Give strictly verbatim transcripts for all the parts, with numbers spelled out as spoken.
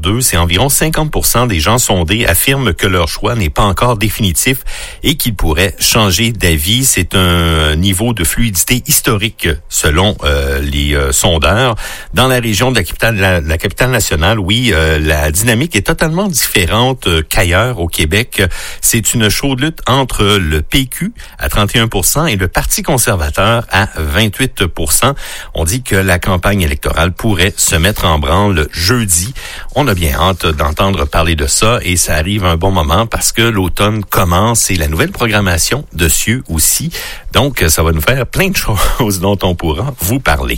deux, c'est environ cinquante pour cent des gens sondés affirment que leur choix n'est pas encore définitif et qu'ils pourraient changer d'avis. C'est un niveau de fluidité historique selon euh, les euh, sondeurs. Dans la région de la capitale, la, la capitale nationale, oui, euh, la dynamique est totalement différente euh, qu'ailleurs au Québec. C'est une chaude lutte entre le P Q à trente et un pour cent et le Parti conservateur à vingt-huit pour cent. On dit que la campagne électorale pourrait se mettre en branle jeudi. On a bien hâte d'entendre parler de ça et ça arrive à un bon moment parce que l'automne commence et la nouvelle programmation dessus aussi. Donc, ça va nous faire plein de choses dont on pourra vous parler.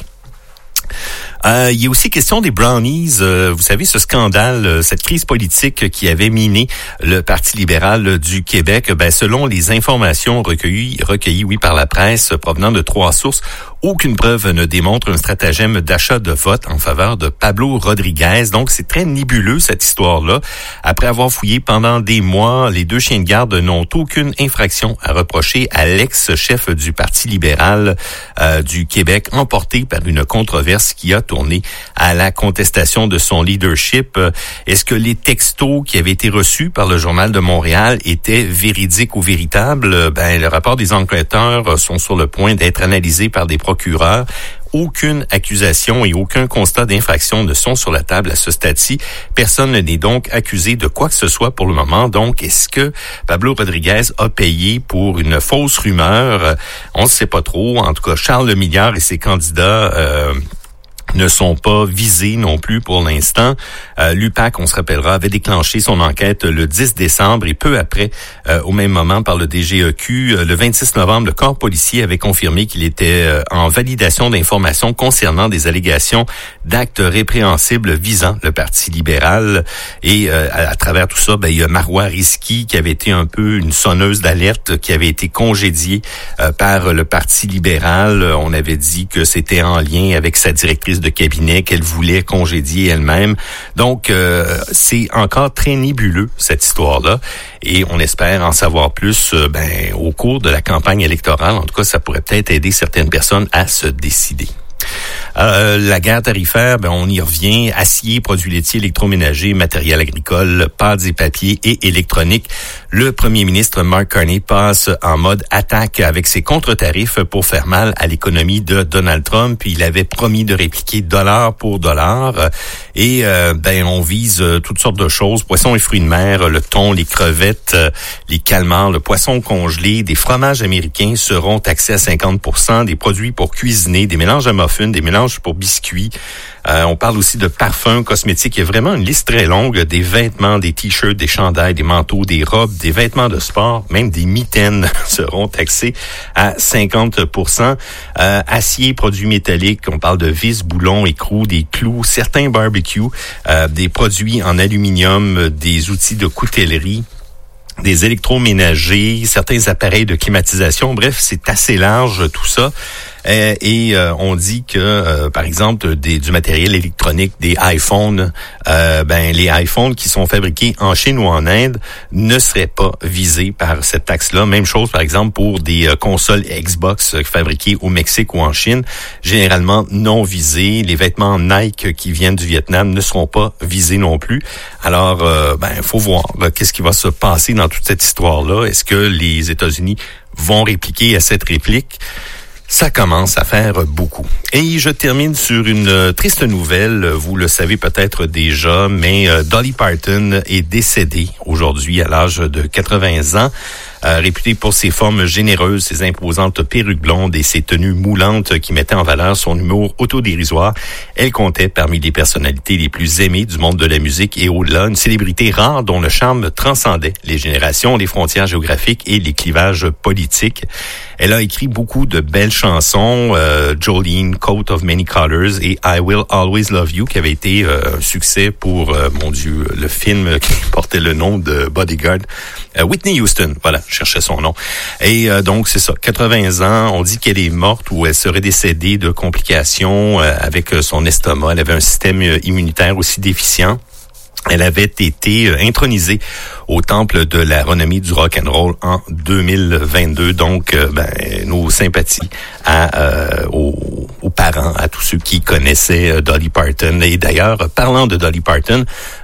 Euh, il y a aussi question des brownies. Euh, vous savez, ce scandale, euh, cette crise politique qui avait miné le Parti libéral du Québec. Ben, selon les informations recueillies, recueillies, oui, par la presse provenant de trois sources, aucune preuve ne démontre un stratagème d'achat de vote en faveur de Pablo Rodriguez. Donc, c'est très nébuleux, cette histoire-là. Après avoir fouillé pendant des mois, les deux chiens de garde n'ont aucune infraction à reprocher à l'ex-chef du Parti libéral euh, du Québec, emporté par une controverse qui a tourné à la contestation de son leadership. Est-ce que les textos qui avaient été reçus par le Journal de Montréal étaient véridiques ou véritables? Ben, le rapport des enquêteurs sont sur le point d'être analysés par des procureurs. Aucune accusation et aucun constat d'infraction ne sont sur la table à ce stade-ci. Personne n'est donc accusé de quoi que ce soit pour le moment. Donc, est-ce que Pablo Rodriguez a payé pour une fausse rumeur? On ne sait pas trop. En tout cas, Charles Lemilliard et ses candidats euh, ne sont pas visés non plus pour l'instant. Euh, L'U P A C, on se rappellera, avait déclenché son enquête le dix décembre et peu après, euh, au même moment par le D G E Q, le vingt-six novembre, le corps policier avait confirmé qu'il était euh, en validation d'informations concernant des allégations d'actes répréhensibles visant le Parti libéral. Et euh, à, à travers tout ça, ben, il y a Marois Risky qui avait été un peu une sonneuse d'alerte, qui avait été congédiée euh, par le Parti libéral. On avait dit que c'était en lien avec sa directrice de cabinet qu'elle voulait congédier elle-même. Donc, euh, c'est encore très nébuleux, cette histoire-là. Et on espère en savoir plus euh, ben, au cours de la campagne électorale. En tout cas, ça pourrait peut-être aider certaines personnes à se décider. Euh, la guerre tarifaire, ben on y revient. Acier, produits laitiers, électroménagers, matériel agricole, pâtes et papiers et électronique. Le premier ministre Mark Carney passe en mode attaque avec ses contre-tarifs pour faire mal à l'économie de Donald Trump. Il avait promis de répliquer dollar pour dollar. Et euh, ben on vise toutes sortes de choses. Poissons et fruits de mer, le thon, les crevettes, les calmars, le poisson congelé, des fromages américains seront taxés à cinquante pour cent, des produits pour cuisiner, des mélanges à muffins, des mélanges pour biscuits. Euh, on parle aussi de parfums, cosmétiques. Il y a vraiment une liste très longue. Des vêtements, des t-shirts, des chandails, des manteaux, des robes, des vêtements de sport, même des mitaines seront taxés à cinquante pour cent. Euh, acier, produits métalliques. On parle de vis, boulons, écrous, des clous, certains barbecues, euh, des produits en aluminium, des outils de coutellerie, des électroménagers, certains appareils de climatisation. Bref, c'est assez large tout ça. Euh, et euh, on dit que, euh, par exemple, des, du matériel électronique, des iPhones, euh, ben les iPhones qui sont fabriqués en Chine ou en Inde ne seraient pas visés par cette taxe-là. Même chose, par exemple, pour des euh, consoles Xbox euh, fabriquées au Mexique ou en Chine, généralement non visés. Les vêtements Nike qui viennent du Vietnam ne seront pas visés non plus. Alors, euh, ben, faut voir là, qu'est-ce qui va se passer dans toute cette histoire-là. Est-ce que les États-Unis vont répliquer à cette réplique? Ça commence à faire beaucoup. Et je termine sur une triste nouvelle. Vous le savez peut-être déjà, mais Dolly Parton est décédée aujourd'hui à l'âge de quatre-vingts ans. Euh, réputée pour ses formes généreuses, ses imposantes perruques blondes et ses tenues moulantes qui mettaient en valeur son humour autodérisoire, elle comptait parmi les personnalités les plus aimées du monde de la musique et au-delà, une célébrité rare dont le charme transcendait les générations, les frontières géographiques et les clivages politiques. Elle a écrit beaucoup de belles chansons, euh, Jolene, Coat of Many Colors et I Will Always Love You, qui avait été euh, un succès pour, euh, mon Dieu, le film qui portait le nom de Bodyguard. Euh, Whitney Houston, voilà, je cherchais son nom. Et euh, donc, c'est ça, quatre-vingts ans, on dit qu'elle est morte ou elle serait décédée de complications euh, avec son estomac. Elle avait un système immunitaire aussi déficient. Elle avait été intronisée au temple de la renommée du rock and roll en deux mille vingt-deux. Donc, euh, ben, nos sympathies à, euh, aux, aux parents, à tous ceux qui connaissaient Dolly Parton. Et d'ailleurs, parlant de Dolly Parton,